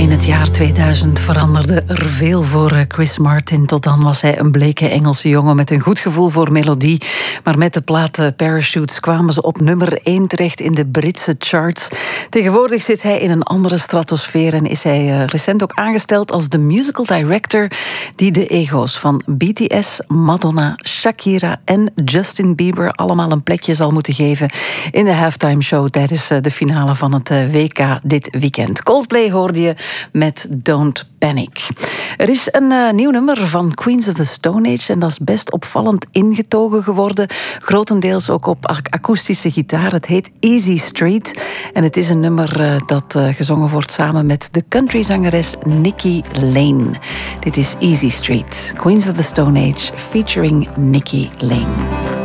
In het jaar 2000 veranderde er veel voor Chris Martin. Tot dan was hij een bleke Engelse jongen met een goed gevoel voor melodie. Maar met de plaat Parachutes kwamen ze op nummer 1 terecht in de Britse charts. Tegenwoordig zit hij in een andere stratosfeer en is hij recent ook aangesteld als de musical director die de ego's van BTS, Madonna, Shakira en Justin Bieber allemaal een plekje zal moeten geven in de halftime show tijdens de finale van het WK dit weekend. Coldplay hoorde je met Don't Panic. Er is een nieuw nummer van Queens of the Stone Age en dat is best opvallend ingetogen geworden. Grotendeels ook op akoestische gitaar. Het heet Easy Street en het is een nummer dat gezongen wordt samen met de countryzangeres Nikki Lane. Dit is Easy Street, Queens of the Stone Age featuring Nikki Lane.